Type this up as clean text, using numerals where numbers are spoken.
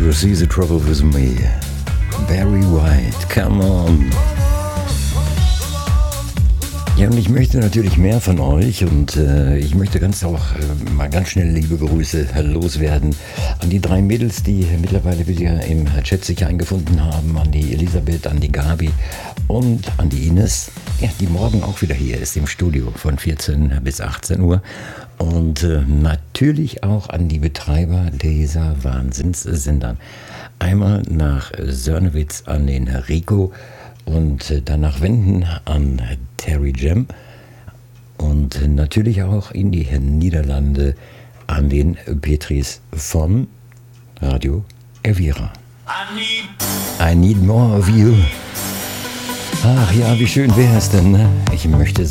You see the trouble with me. Barry White, come on. Ja, und ich möchte natürlich mehr von euch und ich möchte mal ganz schnell liebe Grüße loswerden an die 3 Mädels, die mittlerweile wieder im Chat sich eingefunden haben, an die Elisabeth, an die Gabi und an die Ines, ja, die morgen auch wieder hier ist im Studio von 14 bis 18 Uhr. Und natürlich auch an die Betreiber dieser Wahnsinnssendern. Einmal nach Sörnewitz an den Rico und danach Wenden an Terry Jam und natürlich auch in die Niederlande an den Petris von Radio Elvira. I need more of you. Ach ja, wie schön wäre es denn, ne? Ich möchte